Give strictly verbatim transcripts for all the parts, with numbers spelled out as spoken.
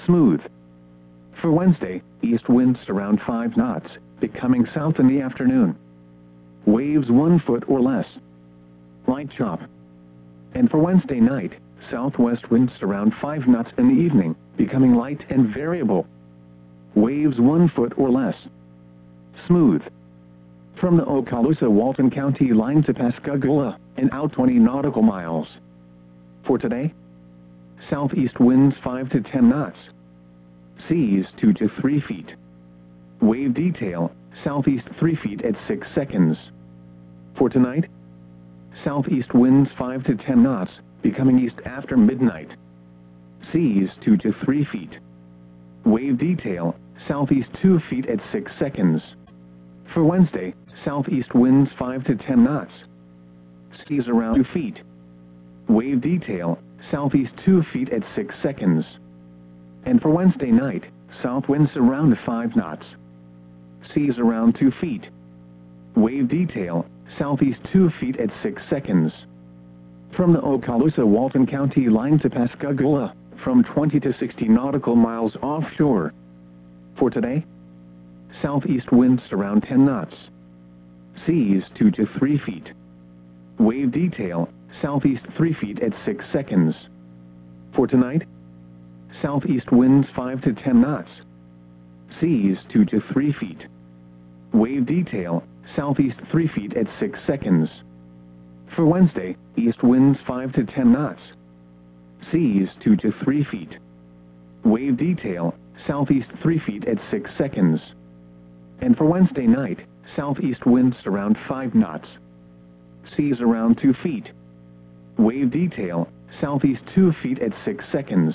smooth. For Wednesday, east winds around five knots, becoming south in the afternoon. Waves one foot or less. Light chop. And for Wednesday night, southwest winds around five knots in the evening, becoming light and variable. Waves one foot or less. Smooth. From the Okaloosa-Walton County line to Pascagoula, and out twenty nautical miles. For today, southeast winds five to ten knots. Seas two to three feet. Wave detail, southeast three feet at six seconds. For tonight, southeast winds five to ten knots, becoming east after midnight. Seas two to three feet. Wave detail, southeast two feet at six seconds. For Wednesday, southeast winds five to ten knots. Seas around two feet. Wave detail, southeast two feet at six seconds. And for Wednesday night, south winds around five knots. Seas around two feet. Wave detail, southeast two feet at six seconds. From the Okaloosa-Walton County line to Pascagoula, from twenty to sixty nautical miles offshore. For today, southeast winds around ten knots. Seas two to three feet. Wave detail, southeast three feet at six seconds. For tonight, southeast winds five to ten knots. Seas two to three feet. Wave detail, southeast three feet at six seconds. For Wednesday, east winds five to ten knots. Seas two to three feet. Wave detail, southeast three feet at six seconds. And for Wednesday night, southeast winds around five knots. Seas around two feet. Wave detail, southeast two feet at six seconds.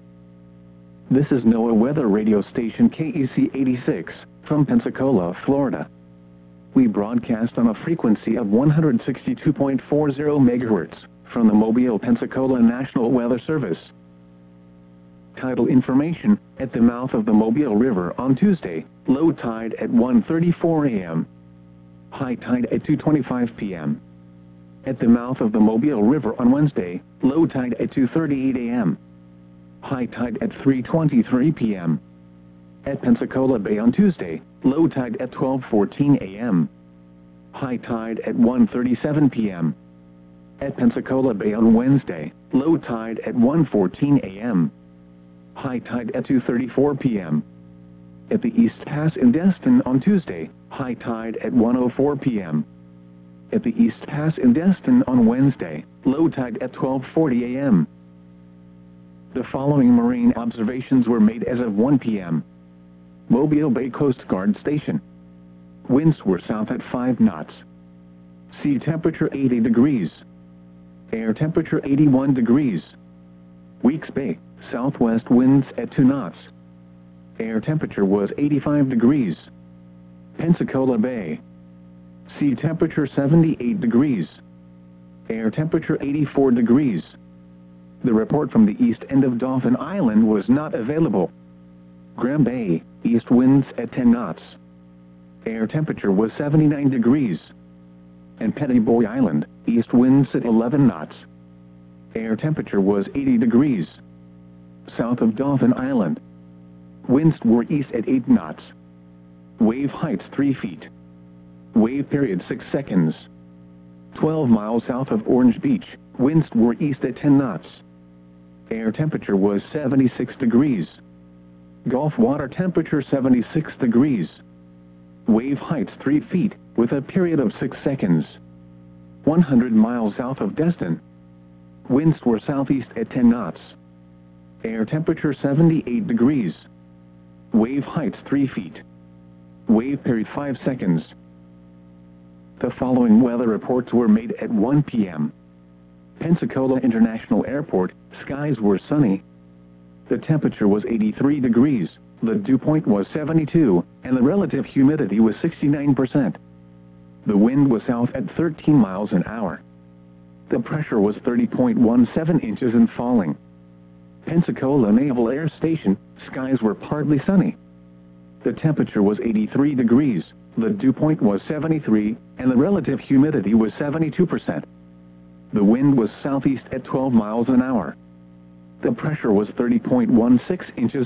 This is NOAA Weather Radio Station K E C eighty-six, from Pensacola, Florida. We broadcast on a frequency of one hundred sixty-two point four zero megahertz, from the Mobile, Pensacola National Weather Service. Tidal information: at the mouth of the Mobile River on Tuesday, low tide at one thirty-four a m High tide at two twenty-five p m At the mouth of the Mobile River on Wednesday, low tide at two thirty-eight a m High tide at three twenty-three p m At Pensacola Bay on Tuesday, low tide at twelve fourteen a m High tide at one thirty-seven p m At Pensacola Bay on Wednesday, low tide at one fourteen a m High tide at two thirty-four p m At the East Pass in Destin on Tuesday, high tide at one oh four p m At the East Pass in Destin on Wednesday, low tide at twelve forty a m The following marine observations were made as of one p m Mobile Bay Coast Guard Station. Winds were south at five knots. Sea temperature eighty degrees. Air temperature eighty-one degrees. Weeks Bay, southwest winds at two knots. Air temperature was eighty-five degrees. Pensacola Bay. Sea temperature seventy-eight degrees. Air temperature eighty-four degrees. The report from the east end of Dauphin Island was not available. Graham Bay, east winds at ten knots. Air temperature was seventy-nine degrees. And Petty Boy Island, east winds at eleven knots. Air temperature was eighty degrees. South of Dauphin Island, winds were east at eight knots. Wave heights three feet. Wave period six seconds. twelve miles south of Orange Beach, winds were east at ten knots. Air temperature was seventy-six degrees. Gulf water temperature seventy-six degrees. Wave heights three feet, with a period of six seconds. one hundred miles south of Destin, winds were southeast at ten knots. Air temperature seventy-eight degrees. Wave heights three feet. Wave period five seconds. The following weather reports were made at one p m Pensacola International Airport, skies were sunny. The temperature was eighty-three degrees, the dew point was seventy-two, and the relative humidity was sixty-nine percent. The wind was south at thirteen miles an hour. The pressure was thirty point one seven inches and falling. Pensacola Naval Air Station, skies were partly sunny. The temperature was eighty-three degrees, the dew point was seventy-three, and the relative humidity was seventy-two percent. The wind was southeast at twelve miles an hour. The pressure was thirty point one six inches